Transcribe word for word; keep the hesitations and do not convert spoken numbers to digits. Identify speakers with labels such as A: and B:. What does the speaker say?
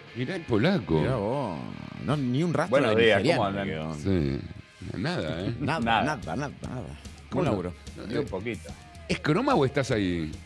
A: Mirá el polaco.
B: Mirá vos. No, ni un rastro
C: Buenos
B: de
C: días,
B: nigeriano
C: ¿cómo andan?
B: quedó.
A: Sí. Nada, ¿eh?
B: Nada,
C: Nada.
B: nada, nada, nada.
A: ¿Cómo
B: Un
A: no?
B: laburo.
C: Ni un poquito.
A: ¿Es croma o estás ahí?